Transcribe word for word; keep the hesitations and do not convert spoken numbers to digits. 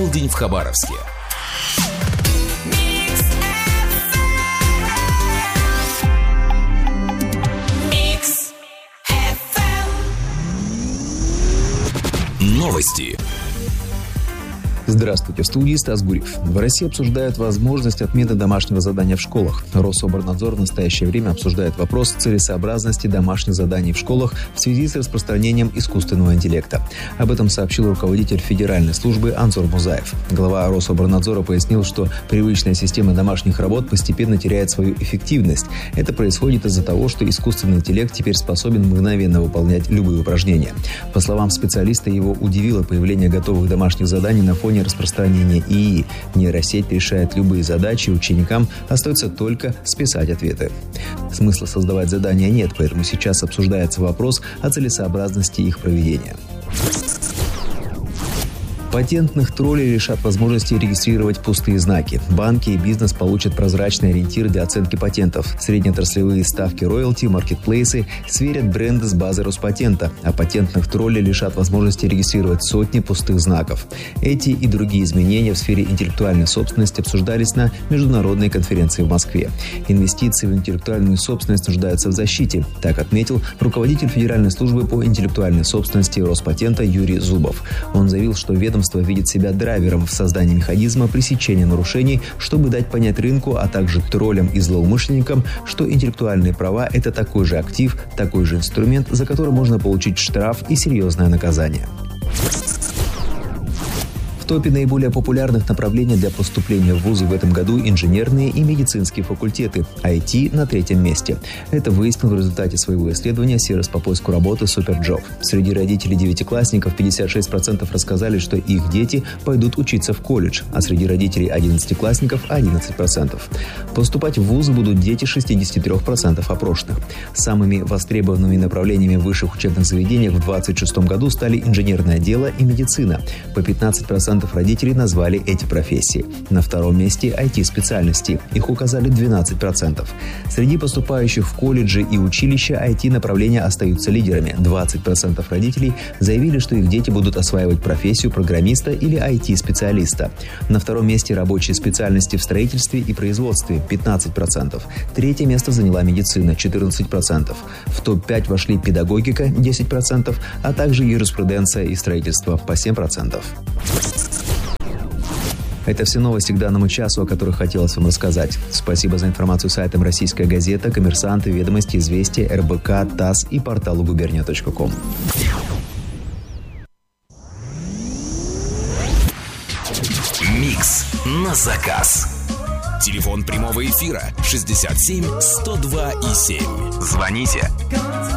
полдень в Хабаровске. Новости. Здравствуйте, в студии Стас Гурьев. В России обсуждают возможность отмены домашнего задания в школах. Рособорнадзор в настоящее время обсуждает вопрос целесообразности домашних заданий в школах в связи с распространением искусственного интеллекта. Об этом сообщил руководитель Федеральной службы Анзор Музаев. Глава Рособорнадзора пояснил, что привычная система домашних работ постепенно теряет свою эффективность. Это происходит из-за того, что искусственный интеллект теперь способен мгновенно выполнять любые упражнения. По словам специалиста, его удивило появление готовых домашних заданий на фоне распространения ИИ. Нейросеть решает любые задачи, ученикам остается только списать ответы. Смысла создавать задания нет, поэтому сейчас обсуждается вопрос о целесообразности их проведения. Патентных троллей лишат возможности регистрировать пустые знаки. Банки и бизнес получат прозрачные ориентиры для оценки патентов. Среднеотраслевые ставки роялти, маркетплейсы сверят бренды с базой Роспатента, а патентных троллей лишат возможности регистрировать сотни пустых знаков. Эти и другие изменения в сфере интеллектуальной собственности обсуждались на международной конференции в Москве. Инвестиции в интеллектуальную собственность нуждаются в защите, так отметил руководитель Федеральной службы по интеллектуальной собственности Роспатента Юрий Зубов. Он заявил, что ведомство видит себя драйвером в создании механизма пресечения нарушений, чтобы дать понять рынку, а также троллям и злоумышленникам, что интеллектуальные права – это такой же актив, такой же инструмент, за который можно получить штраф и серьезное наказание. В топе наиболее популярных направлений для поступления в вузы в этом году инженерные и медицинские факультеты, ай ти на третьем месте. Это выяснил в результате своего исследования сервис по поиску работы Суперджоп. Среди родителей девятиклассников пятьдесят шесть процентов рассказали, что их дети пойдут учиться в колледж, а среди родителей одиннадцатиклассников одиннадцать процентов. Поступать в вузы будут дети шестьдесят три процента опрошенных. Самыми востребованными направлениями в высших учебных заведениях в двадцать шестом году стали инженерное дело и медицина. По пятнадцать процентов родителей назвали эти профессии. На втором месте ай ти-специальности. Их указали двенадцать процентов. Среди поступающих в колледжи и училища ай ти-направления остаются лидерами. двадцать процентов родителей заявили, что их дети будут осваивать профессию программиста или ай ти-специалиста. На втором месте рабочие специальности в строительстве и производстве – пятнадцать процентов. Третье место заняла медицина – четырнадцать процентов. В топ пять вошли педагогика – десять процентов, а также юриспруденция и строительство – по семь процентов. Это все новости к данному часу, о которых хотелось вам рассказать. Спасибо за информацию сайтам «Российская газета», «Коммерсанты», «Ведомости», «Известия», эр бэ ка, ТАСС и порталу губерния точка ком. Микс на заказ. Телефон прямого эфира шестьдесят семь сто два и семь. Звоните.